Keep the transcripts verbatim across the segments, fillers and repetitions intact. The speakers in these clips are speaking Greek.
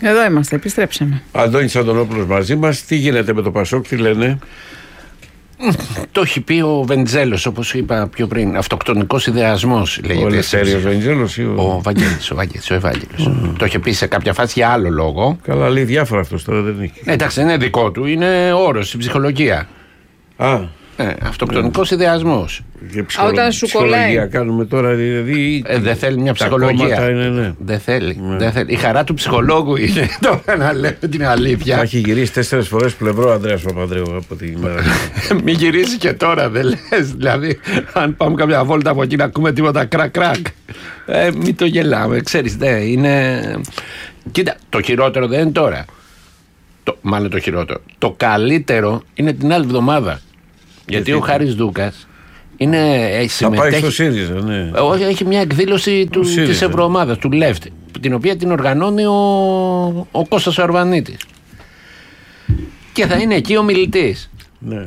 Εδώ είμαστε, επιστρέψαμε. Αντώνης Αντωνόπουλος μαζί μας. Τι γίνεται με το Πασόκ, τι λένε? Το έχει πει ο Βενιζέλος, όπως είπα πιο πριν. Αυτοκτονικός ιδεασμός λέγεται. Ο Ελευθέριος Βενιζέλος ή ο... Ο Βαγγέλης, ο Βαγγέλης, ο Ευάγγελος. Mm. Το είχε πει σε κάποια φάση για άλλο λόγο. Καλά, λέει διάφορα αυτός τώρα, δεν έχει. Ε, εντάξει, δεν είναι δικό του, είναι όρος στην ψυχολογία. Α. Ε, αυτοκτονικός ναι. ιδεασμός. Ψυχολο... Όταν σου κολλάει. Κάνουμε τώρα, δηλαδή. Ε, δεν θέλει μια ψυχολογία. Είναι, ναι. Δεν θέλει, ναι. δεν θέλει. Η χαρά του ψυχολόγου είναι τώρα να λέμε την αλήθεια. Θα έχει γυρίσει τέσσερις φορές πλευρό ο Ανδρέας Παπανδρέου από την ημέρα. Μην γυρίσει και τώρα, δεν λες. Δηλαδή, αν πάμε κάποια βόλτα από εκεί να ακούμε τίποτα κρακ-κρακ. Ε, μην το γελάμε, ξέρεις, ναι, είναι. Κοίτα, το χειρότερο δεν είναι τώρα. Το, μάλλον το χειρότερο. Το καλύτερο είναι την άλλη εβδομάδα. Γιατί και ο Χάρης Δούκας είναι, έχει θα πάει στο ΣΥΡΙΖΑ, ναι. Όχι, έχει μια εκδήλωση του, της Ευρωομάδας, του Left, την οποία την οργανώνει ο, ο Κώστας ο Αρβανίτης. Και θα είναι εκεί ο μιλητής. Ναι.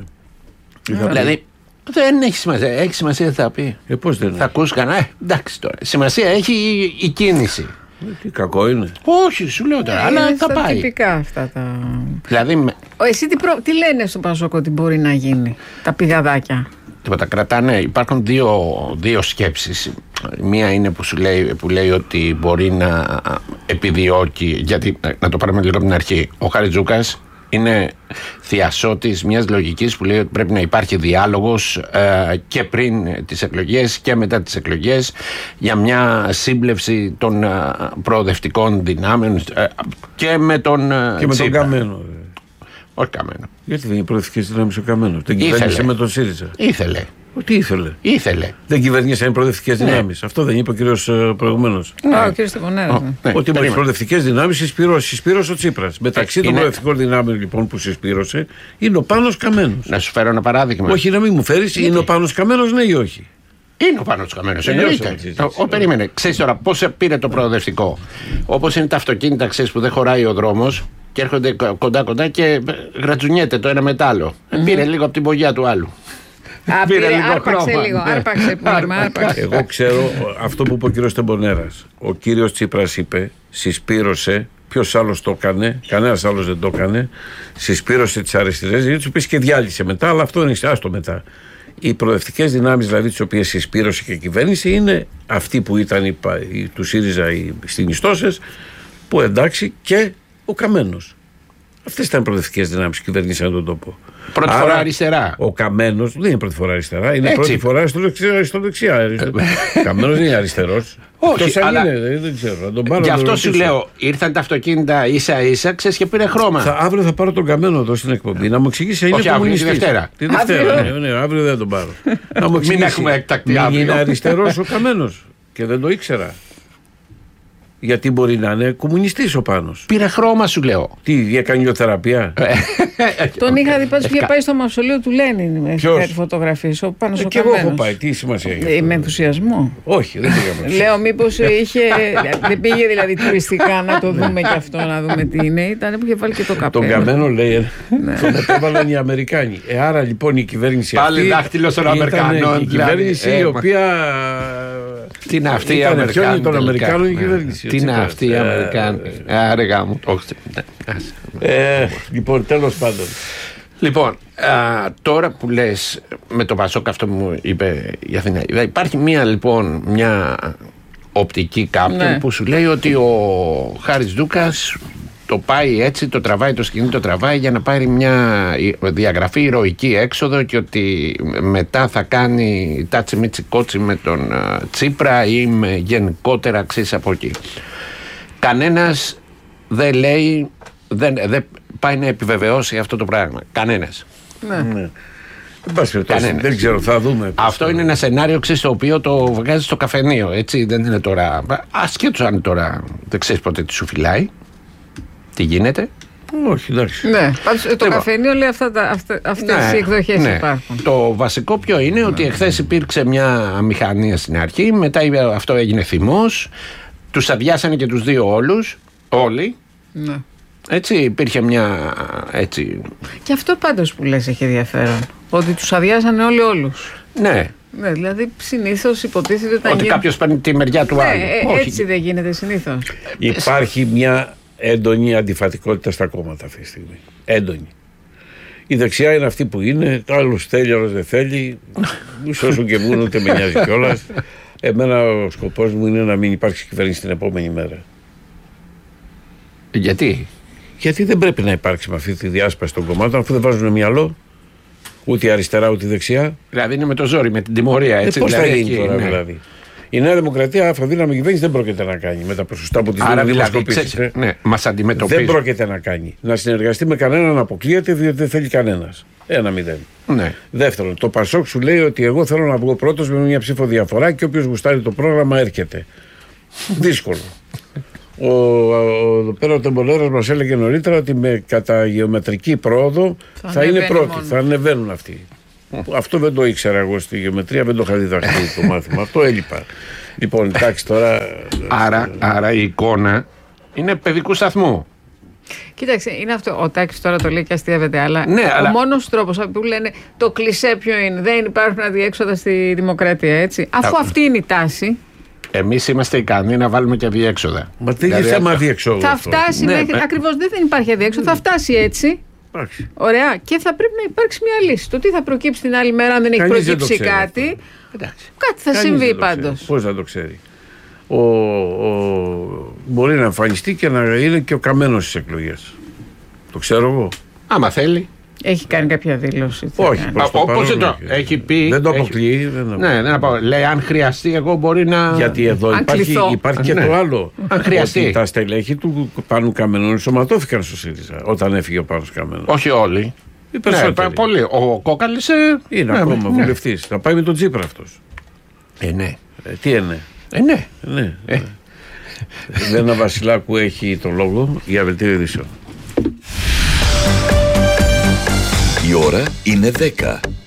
Δηλαδή, δεν έχει σημασία. Έχει σημασία τι θα πει. Ε, πώς δεν θα ακούσει κανένα. Ε, εντάξει τώρα. Σημασία έχει η, η κίνηση. Ε, τι κακό είναι. Όχι, σου λέω τώρα, ε, αλλά είναι θα πάει. Τυπικά αυτά τα. Δηλαδή, με... Εσύ τι, προ... τι λένε στο Πασόκ ότι μπορεί να γίνει, τα πηγαδάκια? Τίποτα, κρατάνε. Υπάρχουν δύο, δύο σκέψεις. Μία είναι που, σου λέει, που λέει ότι μπορεί να επιδιώκει. Γιατί, να το πάρουμε λίγο από την αρχή. Ο Χαριτζούκας είναι θειασότης μιας λογικής που λέει ότι πρέπει να υπάρχει διάλογος ε, και πριν τις εκλογές και μετά τις εκλογές για μια σύμπλευση των ε, προοδευτικών δυνάμεων ε, και με τον ε, και με τον Καμένο. Όχι Καμένο. Γιατί δεν είναι προοδευτικές δυνάμεις ο Καμένος? Δεν κυβέρνησε με τον ΣΥΡΙΖΑ. Ήθελε. Τι ήθελε? Ήθελε. Δεν κυβερνήσαν οι προοδευτικές ναι. δυνάμεις. Αυτό δεν είπε ο κύριος προηγουμένως? Ναι, ο κύριος Στεφανέρας. Ναι. Ότι με τις προοδευτικές δυνάμεις συσπήρωσε, συσπήρωσε ο Τσίπρας. Μεταξύ είναι... των προοδευτικών δυνάμεων λοιπόν που συσπήρωσε είναι ο Πάνος Καμένος. Να σου φέρω ένα παράδειγμα. Όχι, να μην μου φέρεις, είναι ο Πάνος Καμένος, ναι ή όχι? Είναι ο Πάνος Καμένος, εννοείται. Ο, περίμενε. Ξέρεις τώρα πώς πήρε το προοδευτικό? Όπως είναι τα αυτοκίνητα, ξέρεις, που δεν χωράει ο δρόμος και έρχονται κοντά-κοντά και γρατζουνιέται το ένα με το άλλο. Mm-hmm. Πήρε λίγο από την πογιά του άλλου. Α, πήρε λίγο άρπαξε χρώμα. Λίγο, άρπαξε, άρπαξε. Εγώ ξέρω αυτό που είπε ο κύριος Τεμπονέρας. Ο κύριος Τσίπρας είπε, συσπήρωσε, ποιος άλλος το έκανε, κανένας άλλος δεν το έκανε, συσπήρωσε τις αριστερές, γιατί τους είπες και διάλυσε μετά, αλλά αυτό είναι άστο μετά. Οι προοδευτικές δυνάμεις, δηλαδή τις οποίες συσπήρωσε και η κυβέρνηση, είναι αυτοί που ήταν οι, οι, του ΣΥΡΙΖΑ οι συνιστώσεις, που εντάξει και ο Καμένος. Αυτές ήταν προοδευτικές δυνάμεις που κυβερνήσαν τον τόπο. Πρώτη Άρα, φορά αριστερά. Ο Καμένος δεν είναι πρώτη φορά αριστερά, είναι έτσι. Πρώτη φορά αριστεροδεξιά. Ο Καμένος δεν είναι αριστερός. Όχι, αλλά... είναι, δεν ξέρω. Να τον πάρω, γι' να αυτό τον σου λέω, ήρθαν τα αυτοκίνητα ίσα ίσα, ξέρεις, και πήρε χρώμα. Θα, αύριο θα πάρω τον Καμένο εδώ στην εκπομπή να μου εξηγήσει. Όχι, αύριο τη Δευτέρα. Τη Δευτέρα, ναι, ναι, αύριο δεν τον πάρω. Να μου μην έχουμε έκτακτη αύριο. Είναι αριστερός ο Καμένος και δεν το ήξερα. Γιατί μπορεί να είναι κομμουνιστής ο Πάνος. Πήρε χρώμα, σου λέω. Τι, έκανε ηλιοθεραπεία? Τον είχα δει πάντως, είχε πάει στο μαυσολείο του Λένιν με κάτι φωτογραφίες. Ο Πάνος ο και Καμένος. εγώ έχω πάει, τι σημασία έχει? Με ενθουσιασμό. Όχι, δεν πήγαμε. Λέω, μήπως είχε. Δεν πήγε δηλαδή τουριστικά να το δούμε και αυτό, να δούμε τι είναι. Ήταν που είχε βάλει και το καπέλο. Τον Καμένο λέει, τον επέβαλαν οι Αμερικάνοι. Ε, άρα λοιπόν η κυβέρνηση αυτή. Πάλι δάχτυλο των Αμερικανών. Η κυβέρνηση η οποία. Τι είναι αυτή η Αμερικάνη? Των Αμερικάνων η κυβέρνηση. Τι είναι αυτή η Αμερικάνη? Άργα μου. Λοιπόν, τέλος πάντων. Λοιπόν, τώρα που λες με το Πασόκ, αυτό μου είπε η Αθηνά, υπάρχει μια λοιπόν μια οπτική κάποιον που σου λέει ότι ο Χάρης Δούκας το πάει έτσι, το τραβάει, το σκηνή το τραβάει για να πάρει μια διαγραφή ηρωική έξοδο και ότι μετά θα κάνει τάτσι μίτσι κότσι με τον Τσίπρα ή με γενικότερα αξίες από εκεί. Κανένας δεν λέει, δεν, δεν πάει να επιβεβαιώσει αυτό το πράγμα. Κανένας. Ναι. ναι. Κανένας. Δεν ξέρω, θα δούμε. Αυτό είναι ένα σενάριο, ξέρεις, το οποίο το βγάζει στο καφενείο, έτσι, δεν είναι τώρα. Ασχέτως αν τώρα δεν ξέρεις ποτέ τι σου φυλάει. Τι γίνεται? Όχι, εντάξει. Ναι, πάντως το λοιπόν, καφενείο λέει αυτά τα, αυτα, αυτές ναι, οι εκδοχές ναι. υπάρχουν. Το βασικό ποιο είναι? Ναι. Ότι εχθές υπήρξε μια αμηχανία στην αρχή, μετά αυτό έγινε θυμός, τους αδειάσανε και τους δύο όλους, όλοι. Ναι. Έτσι υπήρχε μια έτσι. Και αυτό πάντως που λες έχει ενδιαφέρον, ότι τους αδειάσανε όλοι όλους. Ναι. Ναι, δηλαδή συνήθως υποτίθεται ότι γίνει... κάποιος παίρνει τη μεριά του ναι, άλλου. Ε, Όχι. Έτσι δεν γίνεται συνήθως. Υπάρχει μια έντονη αντιφατικότητα στα κόμματα αυτή τη στιγμή. Έντονη. Η δεξιά είναι αυτή που είναι, άλλο θέλει, άλλο δεν θέλει. Όσο και βγουν, ούτε με νοιάζει κιόλας. Εμένα ο σκοπός μου είναι να μην υπάρξει κυβέρνηση την επόμενη μέρα. Γιατί? Γιατί δεν πρέπει να υπάρξει με αυτή τη διάσπαση των κομμάτων, αφού δεν βάζουν μυαλό, ούτε αριστερά ούτε δεξιά. Δηλαδή είναι με το ζόρι, με την τιμωρία, έτσι. Ε, πώς δηλαδή, θα γίνει τώρα, ναι. δηλαδή. Η Νέα Δημοκρατία, αφροδύναμη κυβέρνηση, δεν πρόκειται να κάνει με τα ποσοστά που τη δίνουν οι δημοσκοπήσεις. Ναι, μας αντιμετωπίζει. Δεν πρόκειται να κάνει. Να συνεργαστεί με κανέναν αποκλείεται, διότι δεν θέλει κανένας. Ένα μηδέν. Ναι. Δεύτερον, το Πασόκ σου λέει ότι εγώ θέλω να βγω πρώτος με μια ψήφο διαφορά και όποιος γουστάρει το πρόγραμμα έρχεται. Δύσκολο. Ο, ο, πέρα ο Τεμπολέρας μας έλεγε νωρίτερα ότι με κατά γεωμετρική πρόοδο θα, θα είναι πρώτοι, μόνο. Θα ανεβαίνουν αυτοί. Αυτό δεν το ήξερα εγώ στη γεωμετρία, δεν το είχα διδαχθεί το μάθημα. Αυτό έλειπα. Λοιπόν, εντάξει τώρα. Άρα, άρα η εικόνα είναι παιδικού σταθμού. Κοίταξε, είναι αυτό. Ο Τάκης τώρα το λέει και αστείευεται, αλλά ναι, ο αλλά... μόνος τρόπος που λένε το κλισέ ποιο είναι, δεν υπάρχουν αδιέξοδα στη δημοκρατία, έτσι. Αφού αυτή είναι η τάση. Εμείς είμαστε ικανοί να βάλουμε και αδιέξοδα. Μα τι είναι θέμα αδιέξοδο. Θα φτάσει, ναι, μέχρι... ναι. Ακριβώς δεν υπάρχει αδιέξοδο, θα φτάσει έτσι. Άξι. Ωραία. Και θα πρέπει να υπάρξει μια λύση. Το τι θα προκύψει την άλλη μέρα, αν δεν Κανείς έχει προκύψει δεν κάτι. Κάτι θα Κανείς συμβεί πάντως. Πώς θα το ξέρει. Ο, ο, μπορεί να εμφανιστεί και να είναι και ο καμένος στις εκλογές. Το ξέρω εγώ. Άμα θέλει. Έχει κάνει κάποια δήλωση. Όχι. Όπως δεν το έχει πει. Δεν το αποκλείει. Έχει... Δεν ναι, δεν απο... λέει αν χρειαστεί, εγώ μπορεί να. Γιατί εδώ υπάρχει, υπάρχει και ναι. το άλλο. Αν χρειαστεί. Ότι τα στελέχη του Πάνου Καμενού ενσωματώθηκαν στο ΣΥΡΙΖΑ όταν έφυγε ο Πάνος Καμενός. Όχι όλοι. Οι περισσότεροι. Ναι, πολύ. Ο Κόκαλης είναι ναι, ακόμα ναι. βουλευτής. Θα πάει με τον Τσίπρα αυτός. Ε, ναι. Ε, τι είναι. Ε, ναι. ναι. Ε. Λένα Βασιλάκου έχει το λόγο για βελτίωση ειδήσεων. Η ώρα είναι δέκα.